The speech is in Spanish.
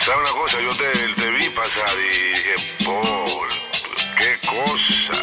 ¿Sabe una cosa? Yo te vi pasar y dije, Paul, qué cosa.